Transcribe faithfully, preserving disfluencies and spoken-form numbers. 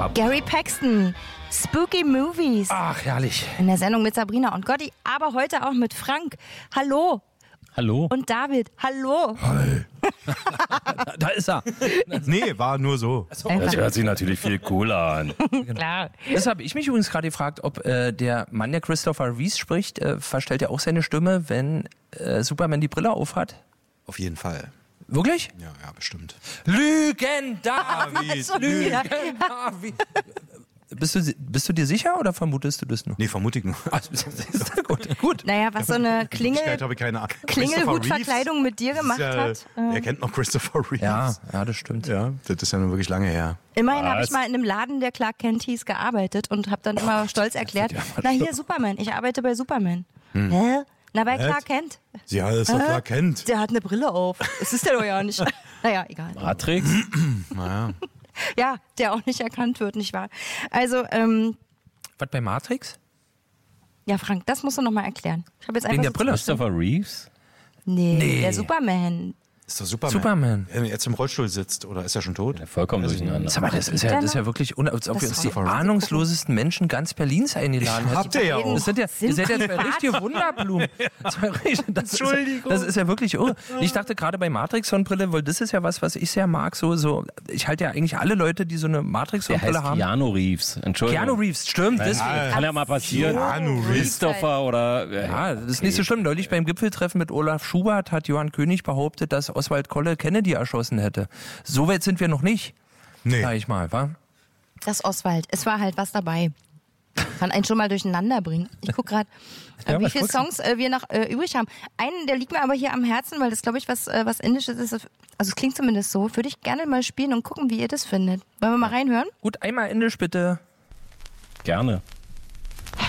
Gary Paxton, Spooky Movies. Ach, herrlich. In der Sendung mit Sabrina und Gotti, aber heute auch mit Frank. Hallo. Hallo. Und David. Hallo. Hi. Da ist er. Nee, war nur so. Das hört sich natürlich viel cooler an. Klar. Das habe ich mich übrigens gerade gefragt, ob äh, der Mann, der Christopher Reeve spricht, äh, verstellt er auch seine Stimme, wenn äh, Superman die Brille aufhat? Auf jeden Fall. Wirklich? Ja, ja, bestimmt. Lügen, David! Schon wieder. Lügen, David! Bist du, bist du dir sicher oder vermutest du das nur? Nee, vermute ich nur. Also, ist ja gut, gut. Naja, was so eine Klingel, Möglichkeit habe ich keine Ahnung. Klingelhutverkleidung mit dir gemacht ja, hat. Äh. Er kennt noch Christopher Reeves. Ja, ja, das stimmt. Ja, das ist ja nun wirklich lange her. Immerhin habe Was? ich mal in einem Laden, der Clark Kent hieß, gearbeitet und habe dann immer stolz erklärt, na hier Superman, ich arbeite bei Superman. Hm. Hä? Na, bei Was? Clark Kent. Ja, das ist doch Hä? Clark Kent. Der hat eine Brille auf. Das ist der doch ja nicht. Naja, egal. Matrix? Naja. Ja, der auch nicht erkannt wird, nicht wahr? Also, ähm, Was bei Matrix? ja, Frank, das musst du nochmal erklären. Ich habe jetzt einfach Wegen der so Brille? Christopher Reeves? Nee, Nee. der Superman. Ist doch Superman. Superman. Wenn er jetzt im Rollstuhl sitzt, oder ist er schon tot? Ja, vollkommen durcheinander. Sag mal, das ist ja, das ist ja wirklich, un- als ob wir Das uns ist die doch- ahnungslosesten Menschen ganz Berlins eingeladen hätten. Habt ihr ja auch. Das sind ja, Sind ihr seid ja zwei privat. richtige Wunderblumen. Das, war richtig- das, Entschuldigung. Ist, das ist ja wirklich irre. Ich dachte gerade bei Matrix-Sonnenbrille, weil das ist ja was, was ich sehr mag. So, so, ich halte ja eigentlich alle Leute, die so eine Der Matrix-Sonnenbrille heißt haben. Keanu Reeves. Entschuldigung. Keanu Reeves, stimmt. Deswegen. Kann ja mal passieren. Keanu Reeves. Christopher oder... äh, Ja, das ist nicht so schlimm. Neulich beim Gipfeltreffen mit Olaf Schubert hat Johann König behauptet, dass Oswald Kolle Kennedy erschossen hätte. So weit sind wir noch nicht, Nee. sag ich mal, wa? Das Oswald. Es war halt was dabei. Kann einen schon mal durcheinander bringen. Ich gucke gerade, äh, Ja, wie was viele guckst du? Songs äh, wir noch äh, übrig haben. Einen, der liegt mir aber hier am Herzen, weil das, glaube ich, was, äh, was Indisches ist. Also es klingt zumindest so. Würde ich gerne mal spielen und gucken, wie ihr das findet. Wollen wir mal reinhören? Gut, einmal Indisch bitte. Gerne.